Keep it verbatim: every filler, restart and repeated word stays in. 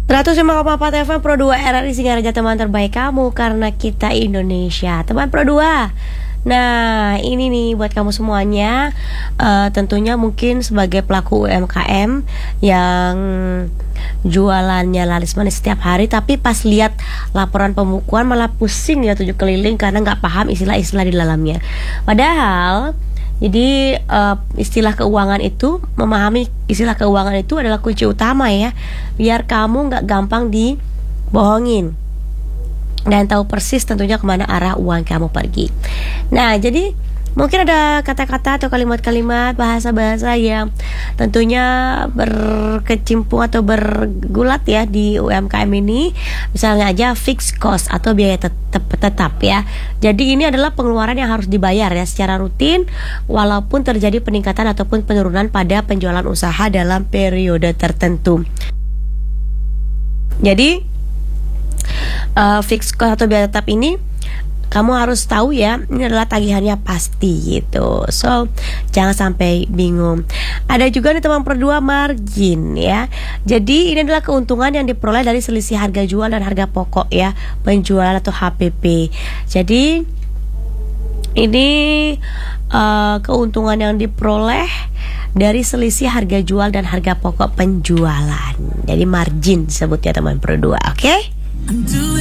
seratus lima koma empat F M Pro dua R R I Singaraja, teman terbaik kamu karena kita Indonesia. Teman Pro dua. Nah, ini nih buat kamu semuanya, uh, tentunya mungkin sebagai pelaku U M K M yang jualannya laris manis setiap hari, tapi pas lihat laporan pembukuan malah pusing ya tujuh keliling karena nggak paham istilah-istilah di dalamnya. Padahal jadi uh, istilah keuangan itu, memahami istilah keuangan itu adalah kunci utama ya, biar kamu nggak gampang dibohongin dan tahu persis tentunya kemana arah uang kamu pergi. Nah, jadi mungkin ada kata-kata atau kalimat-kalimat bahasa-bahasa yang tentunya berkecimpung atau bergulat ya di U M K M ini. Misalnya aja fixed cost atau biaya tetap, tetap ya. Jadi ini adalah pengeluaran yang harus dibayar ya secara rutin walaupun terjadi peningkatan ataupun penurunan pada penjualan usaha dalam periode tertentu. Jadi uh, fixed cost atau biaya tetap ini kamu harus tahu ya, ini adalah tagihannya pasti gitu. So, jangan sampai bingung. Ada juga nih teman berdua margin ya. Jadi ini adalah keuntungan yang diperoleh dari selisih harga jual dan harga pokok ya, penjualan atau H P P. Jadi ini uh, keuntungan yang diperoleh dari selisih harga jual dan harga pokok penjualan. Jadi margin disebutnya teman berdua, oke? Okay?